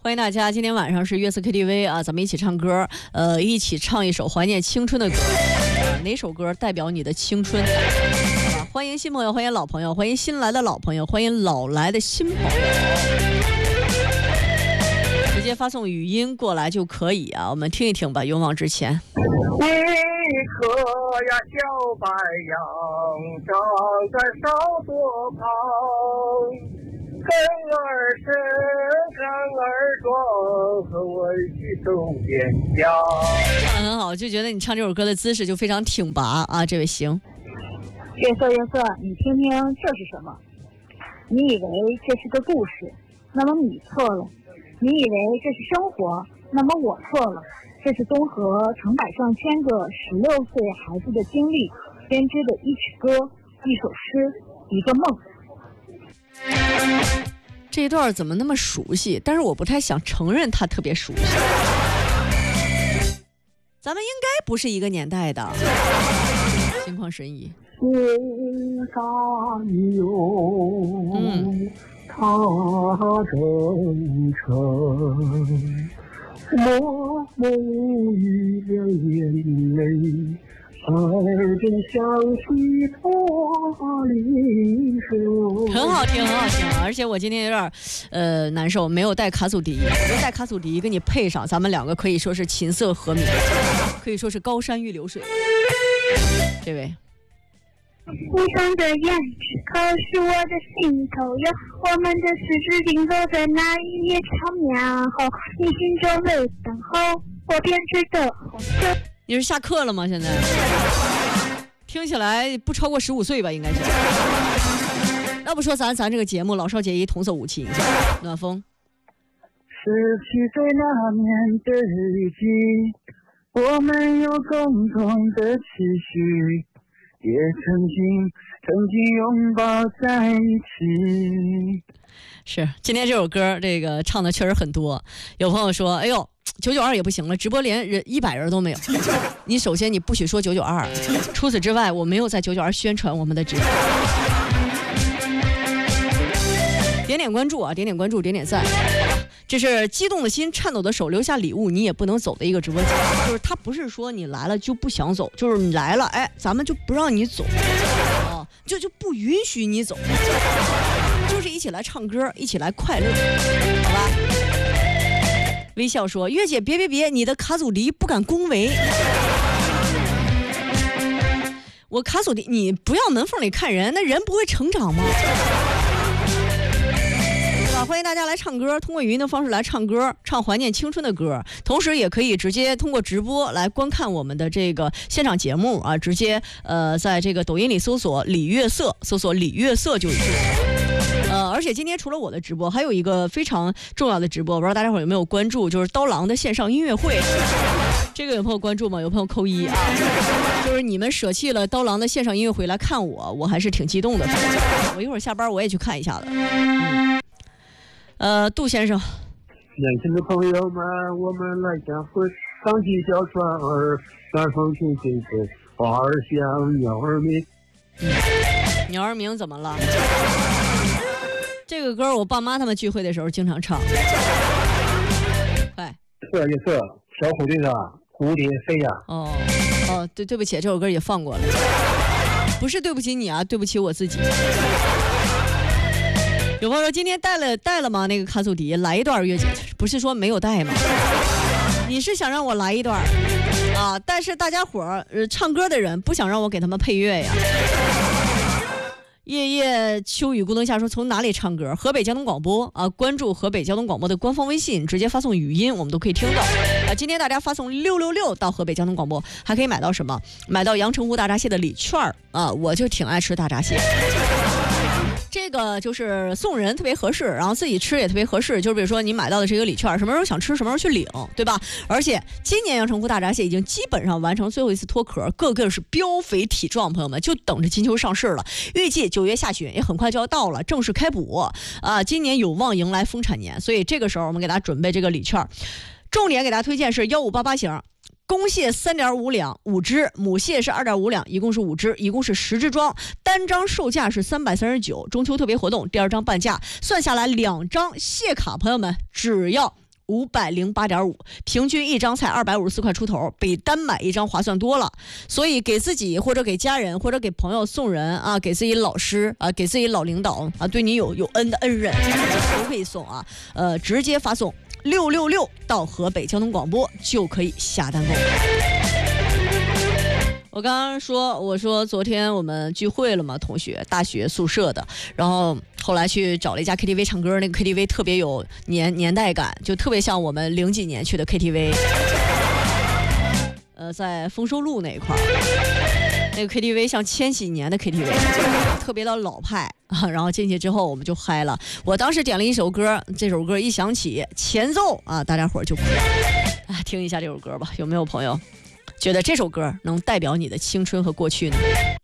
欢迎大家，今天晚上是月色 KTV 啊，咱们一起唱歌，一起唱一首怀念青春的歌。哪首歌代表你的青春？欢迎新朋友，欢迎老朋友，欢迎新来的老朋友，欢迎老来的新朋友。直接发送语音过来就可以啊，我们听一听吧。勇往直前。 一颗呀小白杨长在少多旁，根儿深根儿壮，和我一起走边疆。 唱得很好，就觉得你唱这首歌的姿势就非常挺拔啊，这位行。 月色月色，你听听这是什么？你以为这是个故事，那么你错了。你以为这是生活，那么我错了。这是综合成百上千个16岁孩子的经历编织的一曲歌、一首诗、一个梦。 这一段怎么那么熟悉？但是我不太想承认它特别熟悉。咱们应该不是一个年代的。心旷神怡。 心上有他真诚，默默无语的眼泪，耳边响起他铃声。 很好听，很好听，而且我今天有点难受，没有带卡祖笛，没有带卡祖笛跟你配上，咱们两个可以说是琴瑟和鸣，可以说是高山遇流水。这位。 无声的眼只口是我的心头有，我们的十指紧扣在那一夜长眠后，你心中为等候，我编织的红色。 你是下课了吗？现在听起来不超过15岁吧，应该是。要不说咱这个节目老少皆宜，同色武器。暖风。 17岁那年的日记，我们有共同的期许，也曾经拥抱在一起。 是，今天这首歌这个唱的确实很多。有朋友说，哎呦，992也不行了，直播连100人都没有。你首先你不许说992，除此之外，我没有在992宣传我们的直播。点点关注啊，点点关注，点点赞。这是激动的心，颤抖的手，留下礼物你也不能走的一个直播间。就是他不是说你来了就不想走，就是你来了，哎，咱们就不让你走，就不允许你走，就是一起来唱歌，一起来快乐，好吧？微笑说：“月姐，别，你的卡祖笛不敢恭维。我卡祖笛，你不要门缝里看人，那人不会成长吗？”欢迎大家来唱歌，通过语音的方式来唱歌，唱怀念青春的歌，同时也可以直接通过直播来观看我们的这个现场节目啊，直接在这个抖音里搜索李月色，搜索李月色就有。而且今天除了我的直播，还有一个非常重要的直播，不知道大家伙有没有关注，就是刀郎的线上音乐会。这个有朋友关注吗？有朋友扣1啊。就是你们舍弃了刀郎的线上音乐会来看我还是挺激动的。我一会儿下班我也去看一下子。杜先生， 年轻的朋友们，我们来相会，荡起小船儿，赶风吹吹吹，花儿香，鸟儿鸣。 鸟儿鸣怎么了？这个歌我爸妈他们聚会的时候经常唱。哎， 色一色，小虎队的蝴蝶飞呀。 对不起，这首歌也放过了。不是对不起你啊，对不起我自己。有朋友说今天带了吗？那个卡祖笛来一段，月姐不是说没有带吗？你是想让我来一段啊？但是大家伙唱歌的人不想让我给他们配乐呀。夜夜秋雨孤灯下说从哪里唱歌？河北交通广播啊，关注河北交通广播的官方微信，直接发送语音，我们都可以听到。今天大家发送666到河北交通广播，还可以买到什么？买到阳澄湖大闸蟹的礼券啊！我就挺爱吃大闸蟹。这个就是送人特别合适，然后自己吃也特别合适。就是比如说你买到的这个礼券，什么时候想吃什么时候去领，对吧？而且今年阳澄湖大闸蟹已经基本上完成最后一次脱壳，个个是膘肥体壮，朋友们就等着金秋上市了。预计9月下旬也很快就要到了，正式开捕啊！今年有望迎来丰产年，所以这个时候我们给大家准备这个礼券，重点给大家推荐是1588型。公蟹3.5两5只，母蟹是2.5两，一共是5只，一共是10只装，单张售价是339。中秋特别活动，第2张半价，算下来2张蟹卡，朋友们只要 508.5，平均一张才254块出头，比单买一张划算多了。所以给自己或者给家人或者给朋友送人啊，给自己老师啊，给自己老领导啊，对你有恩的恩人都可以送啊。直接发送666到河北交通广播就可以下单购买。我刚刚说，我说昨天我们聚会了嘛，同学，大学宿舍的，然后后来去找了一家 KTV 唱歌，那个 KTV 特别有年代感，就特别像我们00几年去的 KTV， 在丰收路那一块儿，那个 KTV 像千禧年的 KTV， 特别的老派啊。然后进去之后我们就嗨了，我当时点了一首歌，这首歌一响起前奏啊，大家伙儿就哭了。听一下这首歌吧，有没有朋友觉得这首歌能代表你的青春和过去呢？